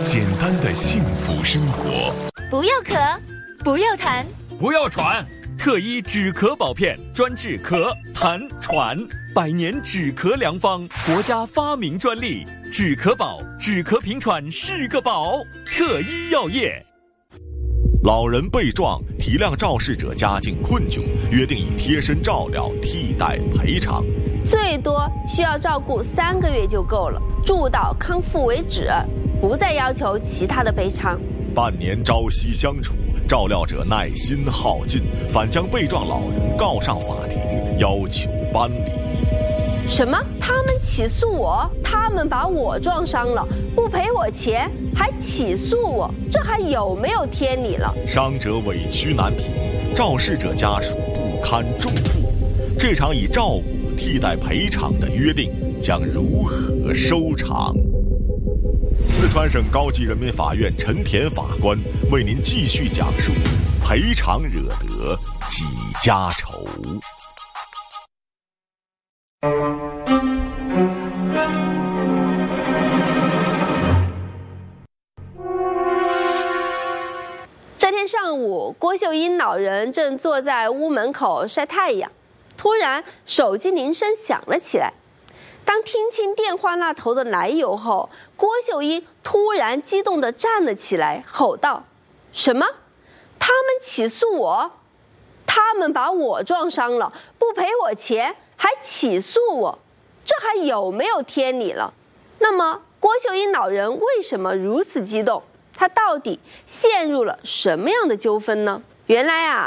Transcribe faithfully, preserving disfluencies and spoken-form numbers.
简单的幸福生活。 不要咳，不要痰， 不要喘。特医止咳宝片，专治咳、痰、喘，百年止咳良方，国家发明专利。止咳宝，止咳平喘是个宝。特医药业。 老人被撞，体谅肇事者家境困窘，约定以贴身照料替代赔偿。 最多需要照顾三个月就够了，住到康复为止，不再要求其他的赔偿。 半年朝夕相处，照料者耐心耗尽，反将被撞老人告上法庭，要求搬离。 什么？他们起诉我？他们把我撞伤了，不赔我钱，还起诉我，这还有没有天理了？ 伤者委屈难平，肇事者家属不堪重负。这场以照顾替代赔偿的约定将如何收场？四川省高级人民法院陈田法官为您继续讲述赔偿惹得几家愁。 这天上午，郭秀英老人正坐在屋门口晒太阳，突然手机铃声响了起来。当听清电话那头的来由后，郭秀英突然激动地站了起来，吼道：“什么？他们起诉我？他们把我撞伤了，不赔我钱，还起诉我，这还有没有天理了？”那么郭秀英老人为什么如此激动？他到底陷入了什么样的纠纷呢？原来啊